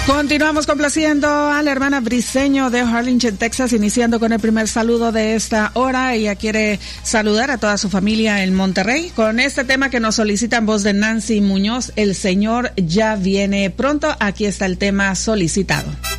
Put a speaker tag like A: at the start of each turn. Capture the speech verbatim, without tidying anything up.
A: Continuamos complaciendo a la hermana Briseño de Harlingen, Texas, iniciando con el primer saludo de esta hora. Ella quiere saludar a toda su familia en Monterrey con este tema que nos solicita en voz de Nancy Muñoz, El Señor ya viene pronto. Aquí está el tema solicitado.